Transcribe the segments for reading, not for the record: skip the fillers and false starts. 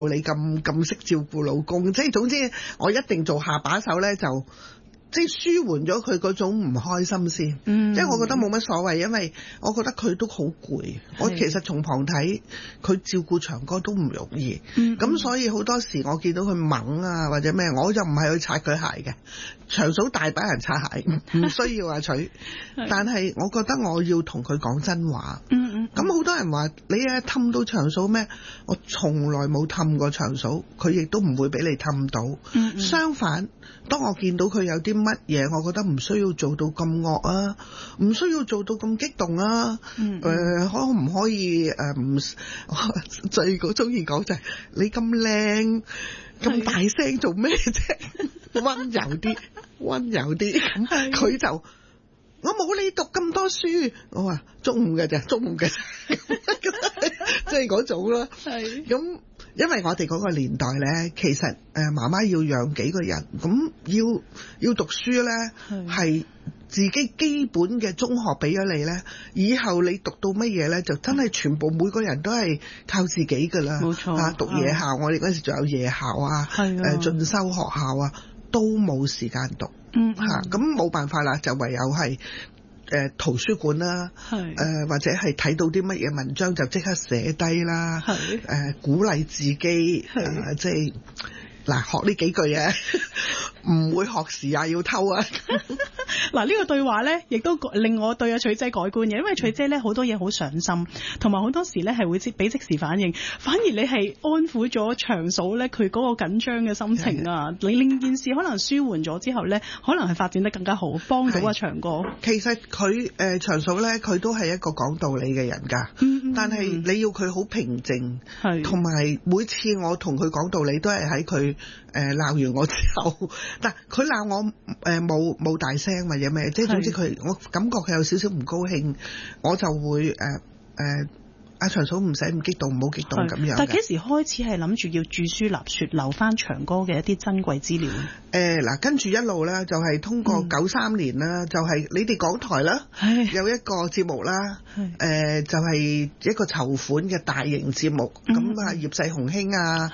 你咁識照顧老公，即係總之我一定做下把手咧，就即係舒緩咗佢嗰種唔開心先。即係我覺得冇乜所謂，因為我覺得佢都好攰。我其實從旁睇佢照顧長哥都唔容易。咁所以好多時我見到佢猛啊或者咩，我就唔係去擦佢鞋嘅。長嫂大把人擦鞋，唔需要話取。但係我覺得我要同佢講真話。咁好多人話你氹到長嫂咩？我從來冇氹過長嫂，佢亦都唔會俾你氹到。相反，當我見到佢有啲乜嘢，我覺得唔需要做到咁惡啊，唔需要做到咁激動啊。可唔可以我最中意講就係你咁靚咁大聲做咩啫？溫柔啲，溫柔啲。咁佢就我冇你讀咁多書，我話中午嘅啫，中午嘅，即係嗰種啦。咁因為我哋嗰個年代咧，其實媽媽要養幾個人，咁要讀書咧，係自己基本嘅中學俾咗你咧，以後你讀到乜嘢咧，就真係全部每個人都係靠自己噶啦。冇錯，讀夜校，我哋嗰時仲有夜校啊，進修學校啊，都冇時間讀。咁冇辦法啦，就唯有係圖書館啦，或者係睇到啲乜嘢文章就即刻寫低啦，鼓勵自己，即係嗱學呢幾句嘢，唔會學時啊，要偷啊。 嗱，呢個對話咧，亦都令我對阿翠姐改觀嘅，因為翠姐咧好多嘢好上心，同埋好多時咧係會俾即時反應，反而你係安撫咗長嫂咧佢嗰個緊張嘅心情啊，你令件事可能舒緩咗之後咧，可能係發展得更加好，幫到阿長哥。其實佢長嫂咧，佢都係一個講道理嘅人㗎，但係你要佢好平靜，同埋每次我同佢講道理都係喺佢鬧完我之後，但佢鬧我冇大聲或者咩，即係總之我感覺佢有少少唔高興，我就會阿長嫂唔使咁激動，唔好激動咁樣。 但係幾時開始係諗住要著書立說，留翻長哥嘅一啲珍貴資料？ 嗱，跟住一路咧就係通過93年啦，就係你哋港台啦，有一個節目啦，就係一個籌款嘅大型節目，咁啊葉世雄兄啊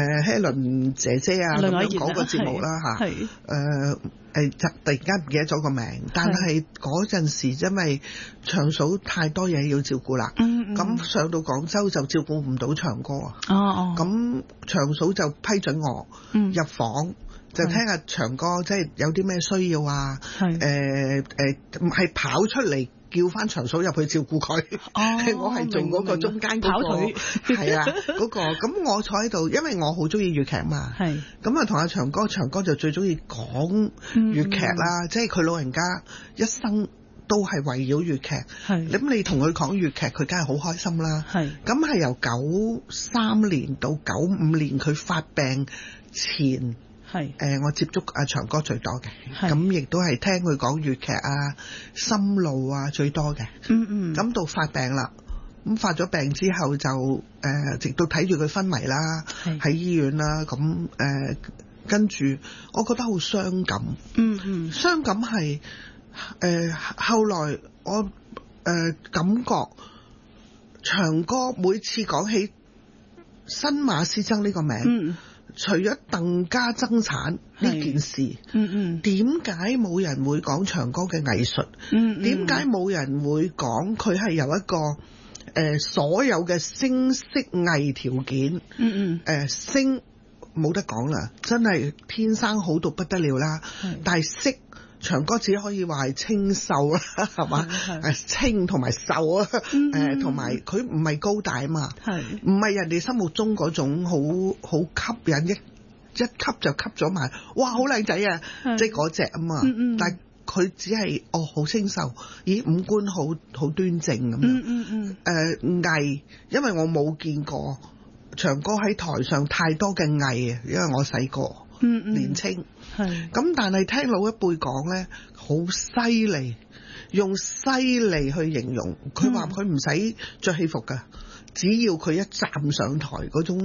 ，Helen 姐姐啊咁樣嗰個節目啦嚇，突然間唔記得咗個名，但係嗰陣時因為長嫂太多嘢要照顧啦，咁上到廣州就照顧唔到長哥啊，咁長嫂就批准我入房。就聽下長哥即係有啲咩需要啊，係跑出嚟叫翻長嫂入去照顧佢，我係做嗰個中間嗰個，係啊嗰個。咁我坐喺度，因為我好中意粵劇嘛，咁啊同阿長哥就最中意講粵劇啦，即係佢老人家一生都係圍繞粵劇，咁你同佢講粵劇，佢梗係好開心啦。咁係由93年到95年佢發病前。我接觸阿長哥最多嘅，咁亦都係聽佢講粵劇啊、心路啊最多嘅。咁到發病啦，咁發咗病之後就直到睇住佢昏迷啦，喺醫院啦，咁跟住我覺得好傷感。傷感係後來我感覺長哥每次講起新馬師曾呢個名。除咗鄧家爭產呢件事，點解冇人會講長哥嘅藝術？點解冇人會講佢係有一個所有嘅聲色藝條件？聲冇得講啦，真係天生好到不得了啦。但係色長哥只可以話係清秀啦，係嘛？清同埋秀啊，同埋佢唔係高大啊嘛，唔係人哋心目中嗰種好吸引，一吸就吸咗埋，哇好靚仔啊，即係嗰隻啊嘛。但係佢只係好清秀，咦五官好端正咁樣。藝，因為我冇見過長哥喺台上太多嘅藝啊，因為我細個。年青，咁但係聽老一輩講咧，好犀利，用犀利去形容。佢話佢唔使着戲服噶，只要佢一站上台嗰種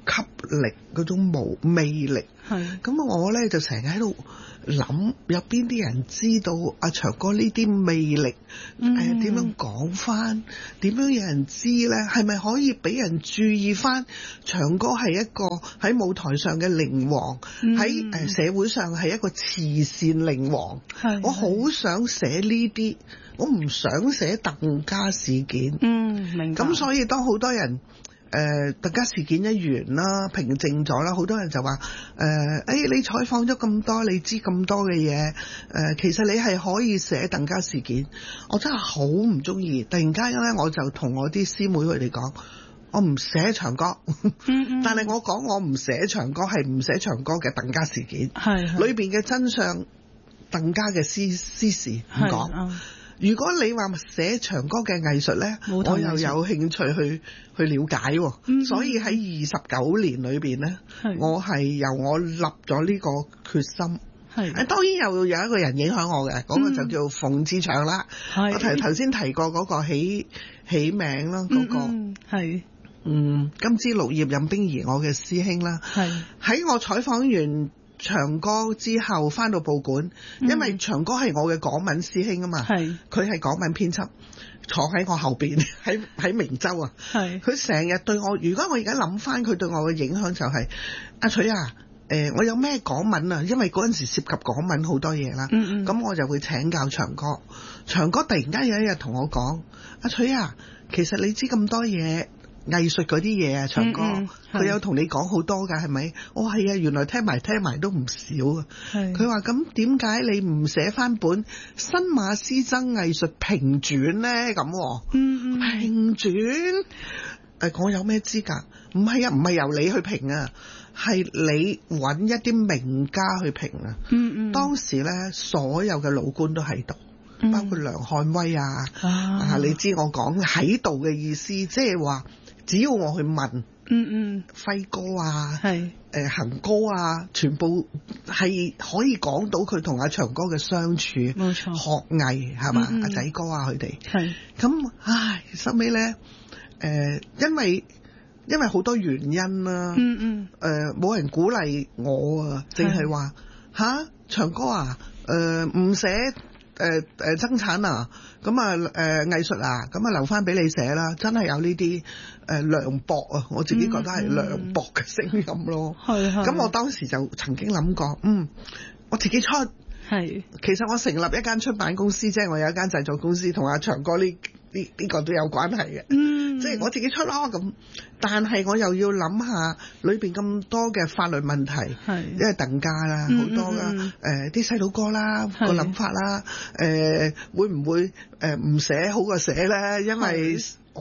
吸力嗰種魅力。咁我咧就成日喺度諗，有邊啲人知道阿長哥呢啲魅力？點樣講翻？點樣有人知咧？係咪可以俾人注意翻？長哥係一個喺舞台上嘅靈王，喺社會上係一個慈善靈王。我好想寫呢啲，我唔想寫鄧家事件。 明白。 咁所以當好多人鄧家事件一完啦，平靜咗啦，好多人就話你採訪咗咁多，你知咁多嘅嘢，其實你係可以寫鄧家事件。我真係好唔中意，突然間咧，我就同我啲師妹佢哋講，我唔寫長歌，但係我講我唔寫長歌係唔寫長歌嘅鄧家事件，裏邊嘅真相，鄧家嘅私事唔講。如果你話寫長歌嘅藝術呢，我又有興趣去了解。所以喺29年裏邊呢，我係由我立咗呢個決心。當然又有一個人影響我嘅，嗰個就叫馮志祥啦。我頭先提過嗰個起名啦，嗰個金枝綠葉任冰兒，我嘅師兄啦。喺我採訪完長歌之後翻到報館，因為長歌係我嘅港文師兄啊嘛，佢係港文編輯，坐喺我後邊喺明州啊。佢成日對我，如果我而家諗翻佢對我嘅影響就係阿徐啊，我有咩港文啊？因為嗰陣時涉及港文好多嘢啦，咁我就會請教長歌。長歌突然間有一日同我講：阿徐啊，其實你知咁多嘢。藝術嗰啲嘢啊，長哥佢有同你講好多㗎，係咪？我係啊，原來聽埋都唔少啊。佢話咁點解你唔寫翻本《新馬師曾藝術評傳》呢？咁評傳我有咩資格？唔係啊，唔係由你去評啊，係你揾一啲名家去評啊。當時呢，所有嘅老官都喺度。包括梁漢威啊，你知我講喺度嘅意思，即係話只要我去問，輝哥啊，恒哥啊，全部係可以講到佢同阿長哥嘅相處，冇錯，學藝係嘛，阿仔哥啊佢哋，咁收尾咧，因為好多原因啦，冇人鼓勵我啊，淨係話長哥啊，唔寫。增產啊，咁藝術啊，咁留翻俾你寫啦，真係有呢啲涼薄啊，我自己覺得係涼薄嘅聲音咯。咁我當時就曾經諗過，我自己出。其實我成立一間出版公司，即係我有一間製作公司，同阿長哥呢個都有關係嘅。即係我自己出咯咁，但係我又要諗下裏邊咁多嘅法律問題，因為鄧家啦好多啦，啲細佬哥啦個諗法啦，會唔會唔寫好過寫咧？因為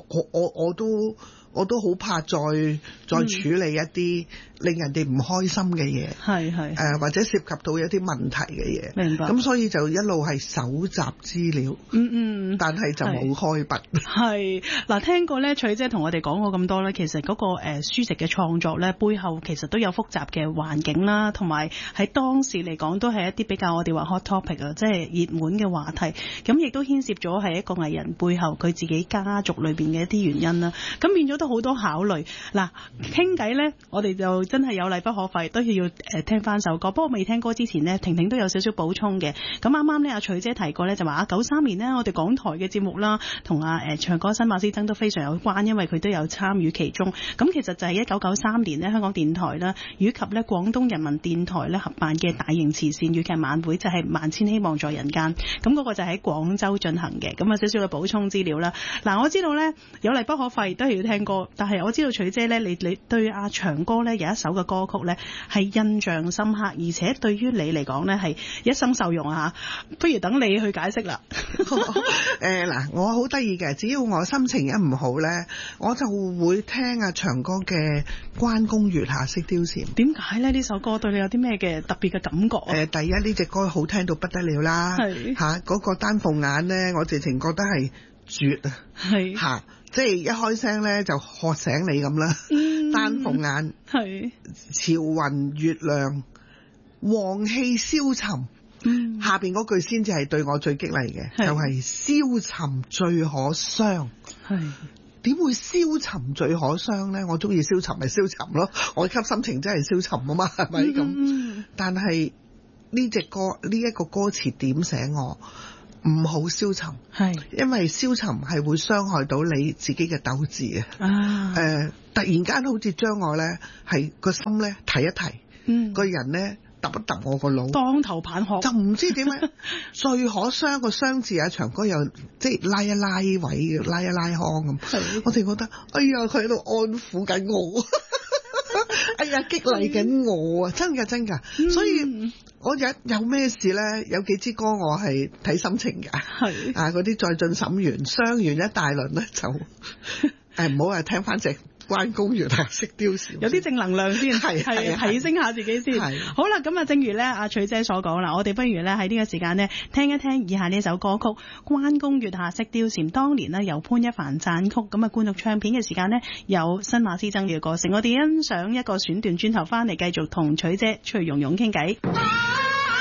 我都好怕再處理一啲令人哋唔開心嘅嘢，或者涉及到一啲問題嘅嘢。明白。咁所以就一路係搜集資料，但係就冇開筆。 嗱，聽過咧，徐姐同我哋講過咁多咧，其實嗰個書籍嘅創作咧，背後其實都有複雜嘅環境啦，同埋喺當時嚟講都係一啲比較我哋話 hot topic 啊，即係熱門嘅話題。咁亦都牽涉咗係一個藝人背後佢自己家族裏邊嘅一啲原因啦。咁變咗都好多考慮。嗱，傾偈咧，我哋就真係有例不可廢，都要聽翻首歌。不過未聽歌之前呢，婷婷都有少少補充嘅。咁啱啱咧，阿徐姐提過咧，就話93年呢，我哋港台嘅節目啦，同長歌新馬師曾都非常有關，因為佢都有參與其中。咁其實就係1993年呢，香港電台啦，以及咧廣東人民電台咧合辦嘅大型慈善粵劇晚會，就係萬千希望在人間。咁嗰個就喺廣州進行嘅。咁少少嘅補充資料啦。嗱，我知道咧有例不可廢，都係要聽歌。但係我知道徐姐咧，你對阿長歌咧有一首嘅歌曲咧係印象深刻，而且對於你嚟講咧係一生受用啊！不如等你去解釋啦。 嗱，我好得意嘅，只要我心情一唔好咧，我就會聽阿長歌嘅《關公月下識貂蟬》。點解咧？呢首歌對你有啲咩嘅特別嘅感覺啊？第一呢隻歌好聽到不得了啦，嗰個丹鳳眼咧，我直情覺得係絕啊！即係一開聲咧就喝醒你咁啦，丹鳳眼，朝雲月亮，黃氣消沉，下邊嗰句先至係對我最激勵嘅，就係消沉最可傷， 點會消沉最可傷咧？我中意消沉咪消沉咯，我給心情真係消沉啊嘛，係咪咁？但係呢隻歌呢一個歌詞點寫我？唔好消沉，係，因為消沉係會傷害到你自己嘅鬥志啊！突然間好似將我咧係個心咧提一提，個人咧揼一揼我個腦， 當頭棒喝，就唔知點解最可傷個傷字啊！長哥又即係拉一拉位，拉一拉腔咁，我哋覺得哎呀佢喺度安撫緊我，哎呀激勵緊我啊！真㗎真㗎，所以。我有咩事咧？有幾支歌我係睇心情㗎，係啊嗰啲再進審完傷完一大輪咧就唔好話聽翻隻關公月下識貂蟬， 有啲正能量先，係提升下自己先。好啦，咁啊，正如咧阿翠姐所講啦，我哋不如咧喺呢個時間呢聽一聽以下呢首歌曲《關公月下識貂蟬》，當年呢由潘一帆撰曲，咁啊灌錄唱片嘅時間呢有新馬師曾嘅歌聲，我哋欣賞一個選段，轉頭翻嚟繼續同翠姐翠蓉蓉傾偈。